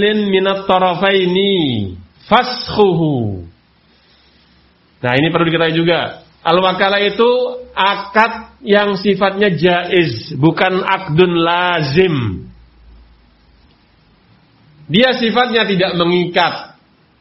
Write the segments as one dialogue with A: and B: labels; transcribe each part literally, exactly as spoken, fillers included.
A: minat tarafaini faskhuhu. Nah, ini perlu diketahui juga. Al-wakalah itu akad yang sifatnya jaiz, bukan akdun lazim. Dia sifatnya tidak mengikat.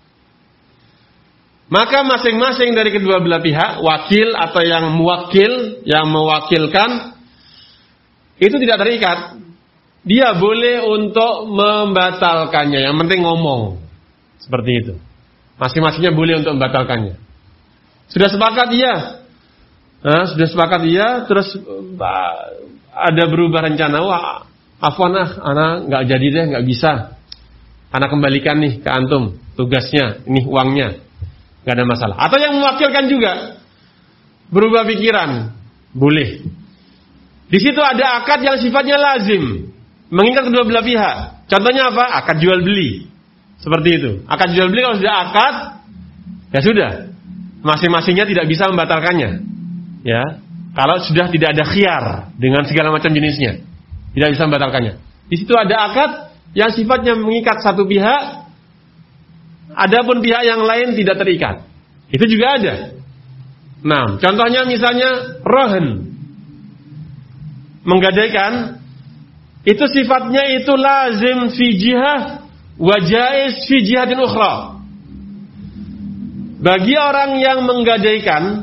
A: Maka masing-masing dari kedua belah pihak, wakil atau yang muwakil, yang mewakilkan, itu tidak terikat. Dia boleh untuk membatalkannya. Yang penting ngomong. Seperti itu. Masing-masingnya boleh untuk membatalkannya. Sudah sepakat iya. Nah, sudah sepakat iya, terus ada berubah rencana. Wah, afwan ah, anak nggak jadi deh, nggak bisa. Anak kembalikan nih ke antum tugasnya, ini uangnya. Nggak ada masalah. Atau yang mewakilkan juga berubah pikiran, boleh. Di situ ada akad yang sifatnya lazim, mengikat kedua belah pihak. Contohnya apa? Akad jual beli. Seperti itu. Akad jual beli kalau sudah akad, ya sudah. Masing-masingnya tidak bisa membatalkannya. Ya. Kalau sudah tidak ada khiyar dengan segala macam jenisnya, tidak bisa membatalkannya. Di situ ada akad yang sifatnya mengikat satu pihak, adapun pihak yang lain tidak terikat. Itu juga ada. Nah, contohnya misalnya rohen, menggadaikan, itu sifatnya itu lazim fi jihah wa jaiz fi jihatin ukhra. Bagi orang yang menggadaikan,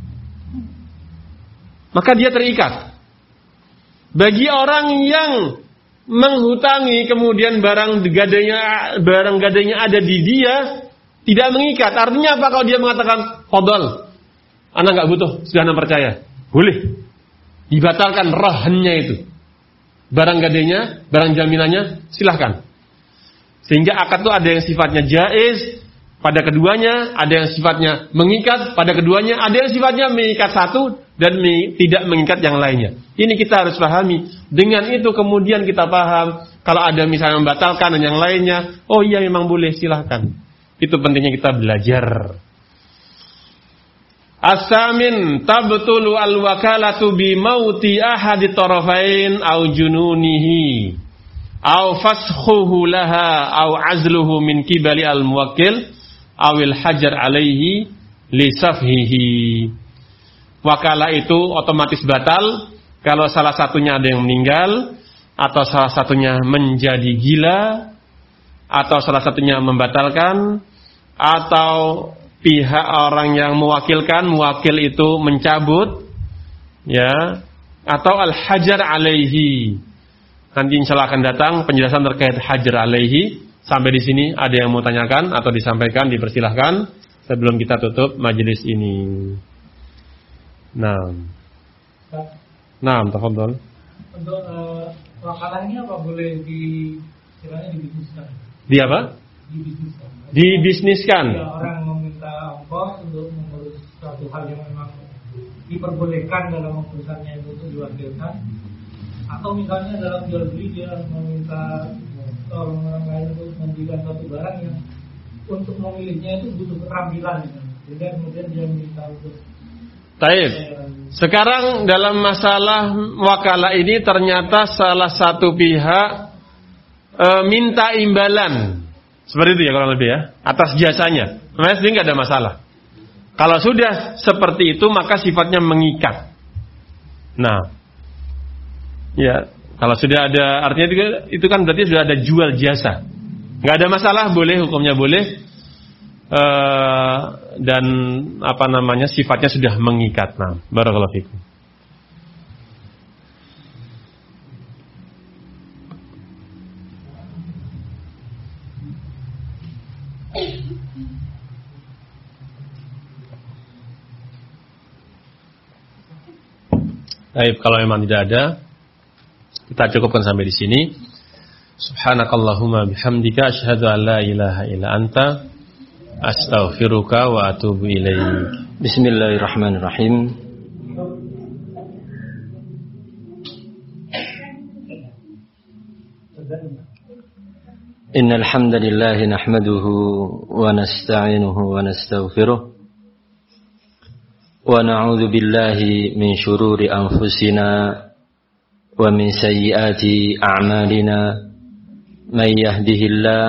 A: maka dia terikat. Bagi orang yang menghutangi kemudian barang gadainya barang gadainya ada di dia, tidak mengikat. Artinya apa kalau dia mengatakan fadhal, anak enggak butuh, sudah anak percaya, boleh dibatalkan rahannya itu, barang gadainya, barang jaminannya, silahkan. Sehingga akad itu ada yang sifatnya jaiz pada keduanya, ada yang sifatnya mengikat pada keduanya, ada yang sifatnya mengikat satu dan tidak mengikat yang lainnya. Ini kita harus pahami. Dengan itu kemudian kita paham kalau ada misalnya membatalkan dan yang lainnya, oh iya memang boleh, silahkan. Itu pentingnya kita belajar. As-samin tabtulu al-wakalatu bi mauti ahadi tarafain au jununihi au faskhuhu laha au azluhu min kibali al-muwakkil awil hajar alaihi li safhihi. Wakalah itu otomatis batal kalau salah satunya ada yang meninggal, atau salah satunya menjadi gila, atau salah satunya membatalkan, atau pihak orang yang mewakilkan, muwakil itu mencabut, ya, atau al-hajar alaihi. Nanti insyaallah akan datang penjelasan terkait hajar alaihi. Sampai di sini ada yang mau tanyakan atau disampaikan, dipersilahkan sebelum kita tutup majelis ini. Nah, nah, tafadhol.
B: Untuk uh, wakalah ini apa boleh di, istilahnya dibisniskan?
A: Di apa?
B: Dibisniskan.
A: Dibisniskan.
B: Ya, orang meminta ongkos untuk mengurus suatu hal yang memang diperbolehkan dalam urusannya itu untuk diwakilkan, atau misalnya dalam jual beli dia meminta orang-orang lain untuk membelikan suatu barang yang untuk memilihnya itu butuh keterampilan, sehingga kemudian dia minta untuk.
A: Taib. Sekarang dalam masalah wakalah ini ternyata salah satu pihak e, minta imbalan, seperti itu ya kurang lebih ya, atas jasanya. Namanya sendiri nggak ada masalah. Kalau sudah seperti itu maka sifatnya mengikat. Nah, ya kalau sudah ada artinya itu, itu kan berarti sudah ada jual jasa. Nggak ada masalah, boleh, hukumnya boleh. Uh, dan apa namanya sifatnya sudah mengikat. Nah, barakallahu fikum. Baik, kalau memang tidak ada, kita cukupkan sampai di sini. Subhanakallahumma bihamdika asyhadu an la ilaha illa anta astaghfiruka wa atubu ilaik.
C: Bismillahirrahmanirrahim. Innal hamdalillah nahmaduhu wa nasta'inuhu wa nastaghfiruh wa na'udzu billahi min shururi anfusina wa min sayyiati a'malina may yahdihillahu